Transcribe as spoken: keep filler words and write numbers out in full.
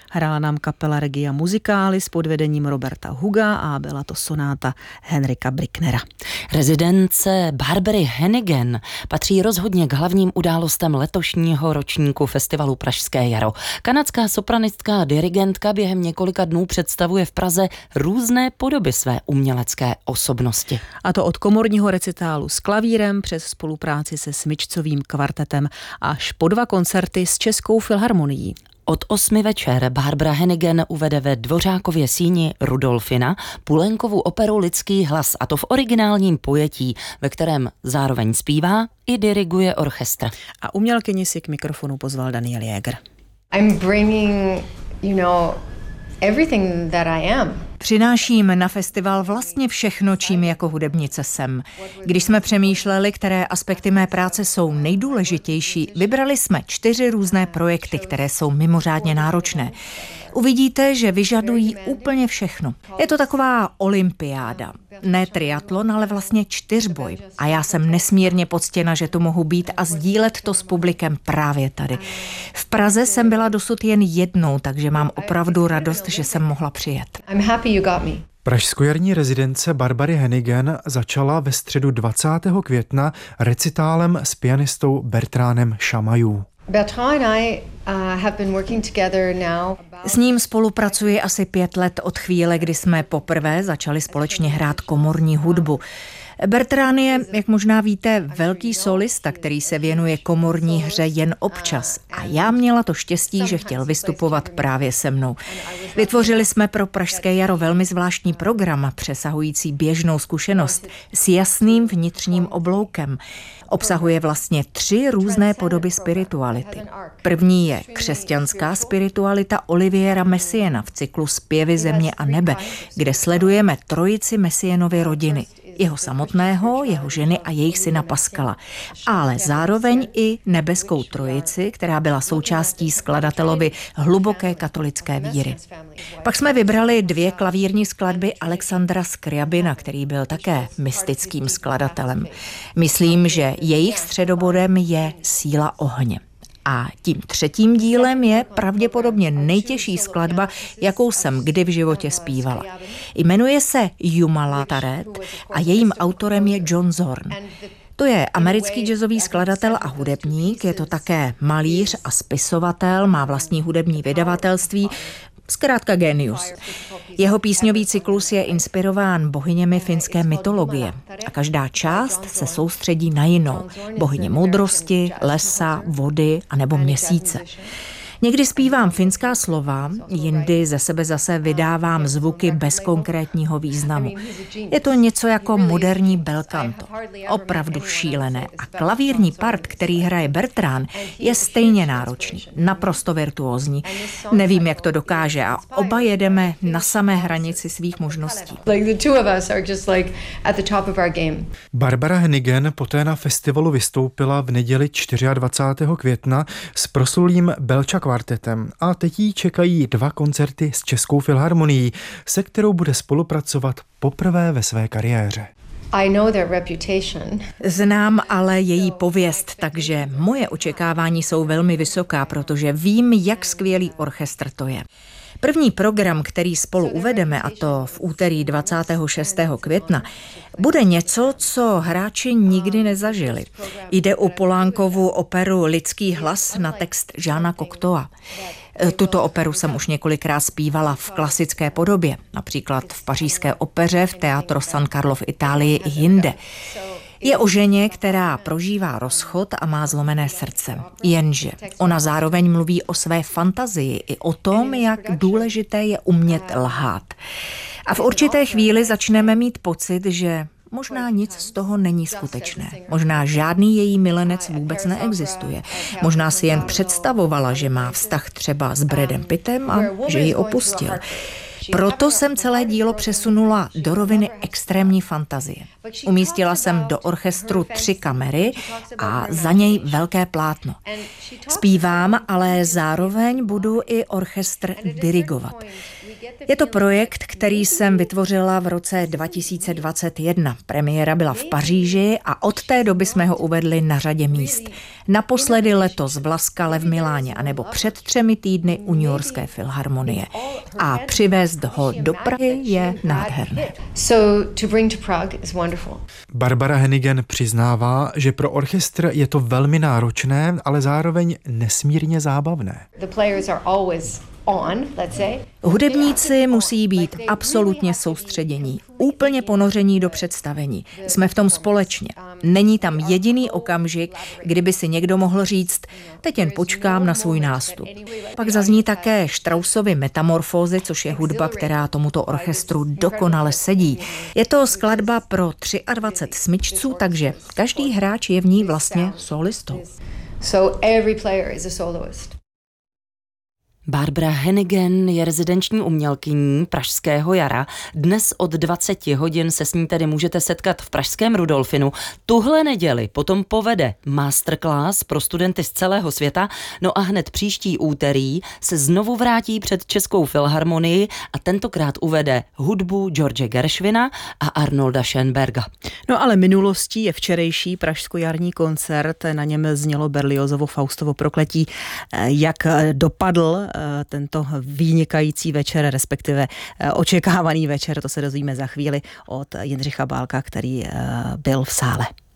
Hrála nám kapela Regia Musicalis pod vedením Roberta Huga a byla to sonáta Henrika Bricknera. Rezidence Barbary Hannigan patří rozhodně k hlavním událostem letošního ročníku festivalu Pražské jaro. Kanadská sopranistka a dirigentka během několika dnů představuje v Praze různé podoby své umělecké osobnosti. A to od komorního recitálu s klavírem přes spolupráci se smyčcovým kvartetem až po dva koncerty s Českou filharmonií. Od osmi večer Barbara Hannigan uvede ve Dvořákově síni Rudolfina Pulenkovu operu Lidský hlas, a to v originálním pojetí, ve kterém zároveň zpívá i diriguje orchestr. A umělkyni si k mikrofonu pozval Daniel Jäger. I'm bringing, you know, everything that I am. Přináším na festival vlastně všechno, čím jako hudebnice jsem. Když jsme přemýšleli, které aspekty mé práce jsou nejdůležitější, vybrali jsme čtyři různé projekty, které jsou mimořádně náročné. Uvidíte, že vyžadují úplně všechno. Je to taková olympiáda. Ne triatlon, ale vlastně čtyřboj. A já jsem nesmírně poctěna, že tu mohu být a sdílet to s publikem právě tady. V Praze jsem byla dosud jen jednou, takže mám opravdu radost, že jsem mohla přijet. I'm happy you got me. Pražskojarní rezidence Barbary Hannigan začala ve středu dvacátého května recitálem s pianistou Bertránem Šamajů. Bertrand and I uh, have been working together now. S ním spolupracuji asi pět let od chvíle, kdy jsme poprvé začali společně hrát komorní hudbu. Bertrand je, jak možná víte, velký solista, který se věnuje komorní hře jen občas. A já měla to štěstí, že chtěl vystupovat právě se mnou. Vytvořili jsme pro Pražské jaro velmi zvláštní program, přesahující běžnou zkušenost, s jasným vnitřním obloukem. Obsahuje vlastně tři různé podoby spirituality. První je křesťanská spiritualita Oliviera Messiaena v cyklu Zpěvy země a nebe, kde sledujeme trojici Messienovy rodiny. Jeho samotného, jeho ženy a jejich syna Pascala. Ale zároveň i nebeskou trojici, která byla součástí skladatelovy hluboké katolické víry. Pak jsme vybrali dvě klavírní skladby Alexandra Skriabina, který byl také mystickým skladatelem. Myslím, že jejich středobodem je síla ohně. A tím třetím dílem je pravděpodobně nejtěžší skladba, jakou jsem kdy v životě zpívala. Jmenuje se Jumala Taret a jejím autorem je John Zorn. To je americký jazzový skladatel a hudebník, je to také malíř a spisovatel, má vlastní hudební vydavatelství, zkrátka génius. Jeho písňový cyklus je inspirován bohyněmi finské mytologie a každá část se soustředí na jinou. Bohyně moudrosti, lesa, vody a nebo měsíce. Někdy zpívám finská slova, jindy ze sebe zase vydávám zvuky bez konkrétního významu. Je to něco jako moderní bel canto. Opravdu šílené. A klavírní part, který hraje Bertrand, je stejně náročný, naprosto virtuózní. Nevím, jak to dokáže a oba jedeme na samé hranici svých možností. Barbara Hannigan poté na festivalu vystoupila v neděli dvacátého čtvrtého května s proslulým Belča kvartetem a teď jí čekají dva koncerty s Českou filharmonií, se kterou bude spolupracovat poprvé ve své kariéře. I know their reputation. Znám ale její pověst, takže moje očekávání jsou velmi vysoká, protože vím, jak skvělý orchestr to je. První program, který spolu uvedeme, a to v úterý dvacátého šestého května, bude něco, co hráči nikdy nezažili. Jde o Polánkovu operu Lidský hlas na text Jeana Cocteau. Tuto operu jsem už několikrát zpívala v klasické podobě, například v pařížské opeře, v Teatro San Carlo v Itálii i jinde. Je o ženě, která prožívá rozchod a má zlomené srdce. Jenže ona zároveň mluví o své fantazii i o tom, jak důležité je umět lhát. A v určité chvíli začneme mít pocit, že možná nic z toho není skutečné. Možná žádný její milenec vůbec neexistuje. Možná si jen představovala, že má vztah třeba s Bradem Pittem a že ji opustil. Proto jsem celé dílo přesunula do roviny extrémní fantazie. Umístila jsem do orchestru tři kamery a za něj velké plátno. Zpívám, ale zároveň budu i orchestr dirigovat. Je to projekt, který jsem vytvořila v roce dva tisíce dvacet jedna. Premiéra byla v Paříži a od té doby jsme ho uvedli na řadě míst. Naposledy letos v La Scale v Miláně anebo před třemi týdny u Newyorské filharmonie. A přivést ho do Prahy je nádherné. So to bring to Prague is wonderful. Barbara Hennigan přiznává, že pro orchestr je to velmi náročné, ale zároveň nesmírně zábavné. The players are always on, let's say. Hudebníci musí být absolutně soustředění, úplně ponoření do představení. Jsme v tom společně. Není tam jediný okamžik, kdyby si někdo mohl říct, teď jen počkám na svůj nástup. Pak zazní také Straussovy Metamorfózy, což je hudba, která tomuto orchestru dokonale sedí. Je to skladba pro dvacet tři smyčců, takže každý hráč je v ní vlastně solistou. So every player is a soloist. Barbara Hennigan je rezidenční umělkyní Pražského jara. Dnes od dvacet hodin se s ní tedy můžete setkat v pražském Rudolfinu. Tuhle neděli potom povede masterclass pro studenty z celého světa, no a hned příští úterý se znovu vrátí před Českou filharmonii a tentokrát uvede hudbu George Gershwina a Arnolda Schönberga. No ale minulostí je včerejší pražsko-jarní koncert, na něm znělo Berliozovo Faustovo prokletí. Jak dopadl tento vynikající večer, respektive očekávaný večer, to se dozvíme za chvíli od Jindřicha Bálka, který byl v sále.